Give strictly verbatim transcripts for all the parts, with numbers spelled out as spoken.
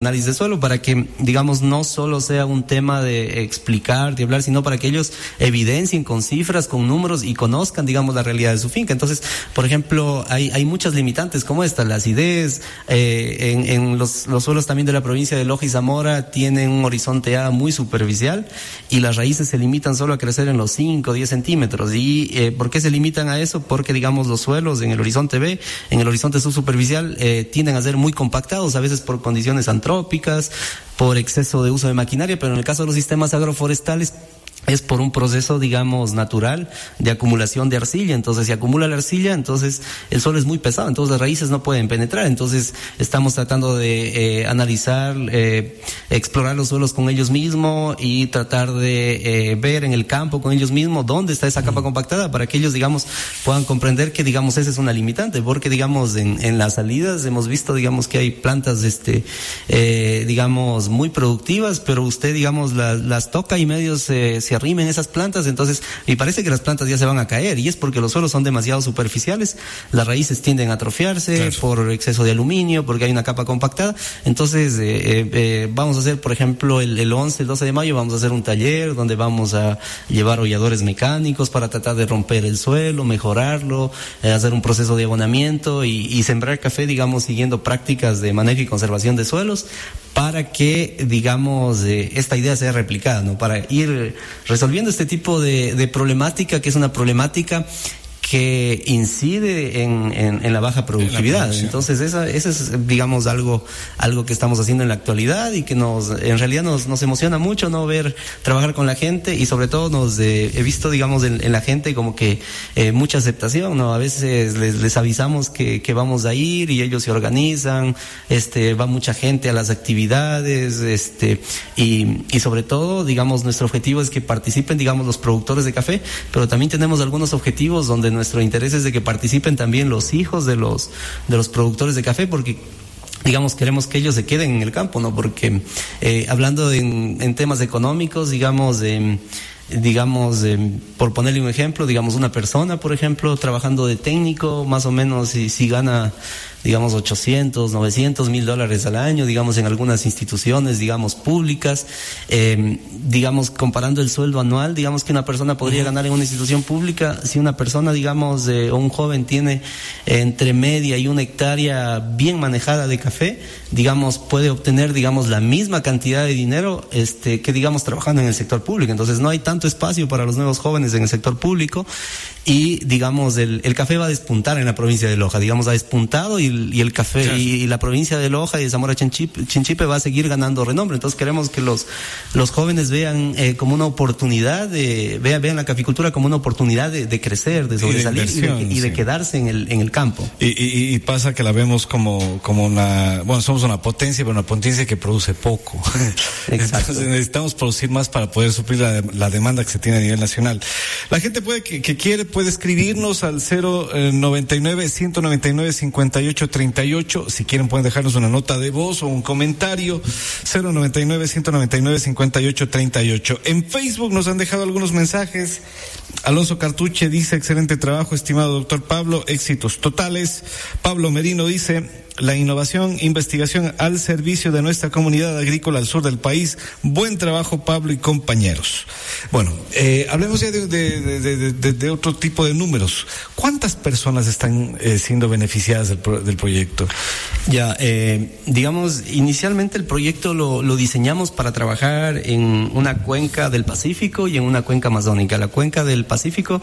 análisis de suelo para que, digamos, no solo sea un tema de explicar, de hablar, sino para que ellos evidencien con cifras, con números y conozcan, digamos, la realidad de su finca. Entonces, por ejemplo, hay, hay muchas limitantes como esta, la acidez, eh, en, en los, los suelos también de la provincia de Loja y Zamora tienen un horizonte A muy superficial y las raíces se limitan solo a crecer en los cinco o diez centímetros. ¿Y eh, por qué se limitan a eso? Porque, digamos, los suelos en el horizonte B, en el horizonte subsuperficial, eh, tienden a ser muy compactados, a veces por condiciones antrópicas, por exceso de uso de maquinaria, pero en el caso de los sistemas agroforestales es por un proceso, digamos, natural de acumulación de arcilla. Entonces, si acumula la arcilla, entonces el suelo es muy pesado, entonces las raíces no pueden penetrar. Entonces, estamos tratando de eh, analizar, eh, explorar los suelos con ellos mismos y tratar de eh, ver en el campo con ellos mismos dónde está esa capa compactada para que ellos, digamos, puedan comprender que, digamos, esa es una limitante, porque, digamos, en, en las salidas hemos visto, digamos, que hay plantas, este, eh, digamos, muy productivas, pero usted, digamos, las, las toca y medio se, se arrimen esas plantas, entonces y parece que las plantas ya se van a caer, y es porque los suelos son demasiado superficiales, las raíces tienden a atrofiarse, claro, por exceso de aluminio, porque hay una capa compactada. Entonces eh, eh, eh, vamos a hacer, por ejemplo, el, el once, el doce de mayo vamos a hacer un taller donde vamos a llevar holladores mecánicos para tratar de romper el suelo, mejorarlo, eh, hacer un proceso de abonamiento y, y sembrar café, digamos, siguiendo prácticas de manejo y conservación de suelos, para que, digamos, eh, esta idea sea replicada, ¿no? Para ir resolviendo este tipo de, de problemática, que es una problemática que incide en, en, en la baja productividad. La Entonces, esa, esa es, digamos, algo, algo que estamos haciendo en la actualidad y que nos, en realidad nos, nos emociona mucho, ¿no? Ver, trabajar con la gente y sobre todo nos, eh, he visto, digamos, en, en la gente como que, eh, mucha aceptación, ¿no? A veces les, les avisamos que, que vamos a ir y ellos se organizan, este, va mucha gente a las actividades, este, y, y sobre todo, digamos, nuestro objetivo es que participen, digamos, los productores de café, pero también tenemos algunos objetivos donde nuestro interés es de que participen también los hijos de los de los productores de café, porque, digamos, queremos que ellos se queden en el campo, ¿no? Porque eh, hablando de, en, en temas económicos, digamos, eh, digamos, eh, por ponerle un ejemplo, digamos, una persona, por ejemplo, trabajando de técnico, más o menos, si, si gana, digamos, ochocientos, novecientos mil dólares al año, digamos, en algunas instituciones, digamos, públicas, eh, digamos, comparando el sueldo anual, digamos que una persona podría ganar en una institución pública, si una persona, digamos, eh, o un joven tiene eh, entre media y una hectárea bien manejada de café, digamos, puede obtener, digamos, la misma cantidad de dinero, este, que, digamos, trabajando en el sector público. Entonces, no hay tanto espacio para los nuevos jóvenes en el sector público y, digamos, el, el café va a despuntar en la provincia de Loja, digamos, ha despuntado y y el café, claro, y, y la provincia de Loja y de Zamora Chinchipe, Chinchipe va a seguir ganando renombre. Entonces queremos que los los jóvenes vean eh, como una oportunidad de, vean, vean la caficultura como una oportunidad de, de crecer, de sobresalir y de, y de, y de sí. quedarse en el en el campo. Y, y, y pasa que la vemos como como una, bueno, somos una potencia, pero una potencia que produce poco. Exacto. Entonces necesitamos producir más para poder suplir la, la demanda que se tiene a nivel nacional. La gente puede que, que quiere puede escribirnos al cero noventa y nueve, ciento noventa y nueve, cincuenta y ocho treinta y ocho. Si quieren pueden dejarnos una nota de voz o un comentario. Cero noventa y nueve, ciento noventa y nueve, cincuenta y ocho treinta y ocho. En Facebook nos han dejado algunos mensajes. Alonso Cartuche dice: excelente trabajo, estimado doctor Pablo, éxitos totales. Pablo Merino dice: la innovación, investigación al servicio de nuestra comunidad agrícola al sur del país. Buen trabajo, Pablo y compañeros. Bueno, eh, hablemos ya de, de, de, de, de, de otro tipo de números. ¿Cuántas personas están eh, siendo beneficiadas del, pro, del proyecto? Ya, eh, digamos, inicialmente el proyecto lo, lo diseñamos para trabajar en una cuenca del Pacífico y en una cuenca amazónica. La cuenca del Pacífico,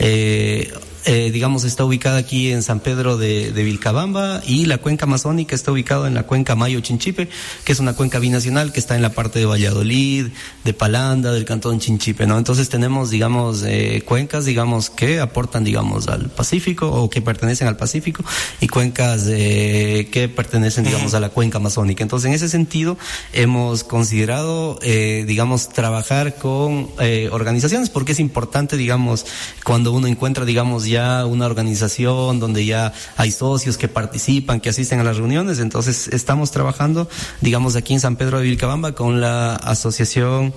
eh, Eh, digamos, está ubicada aquí en San Pedro de, de Vilcabamba, y la cuenca amazónica está ubicada en la cuenca Mayo Chinchipe, que es una cuenca binacional que está en la parte de Valladolid, de Palanda, del cantón Chinchipe, ¿no? Entonces tenemos, digamos, eh, cuencas, digamos, que aportan, digamos, al Pacífico o que pertenecen al Pacífico, y cuencas eh, que pertenecen, digamos, a la cuenca amazónica. Entonces, en ese sentido, hemos considerado, eh, digamos, trabajar con eh, organizaciones, porque es importante, digamos, cuando uno encuentra, digamos, ya una organización donde ya hay socios que participan, que asisten a las reuniones. Entonces estamos trabajando, digamos, aquí en San Pedro de Vilcabamba con la Asociación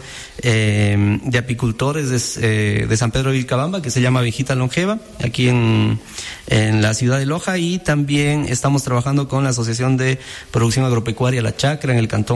eh, de Apicultores de, eh, de San Pedro de Vilcabamba, que se llama Viejita Longeva, aquí en, en la ciudad de Loja, y también estamos trabajando con la Asociación de Producción Agropecuaria La Chacra en el cantón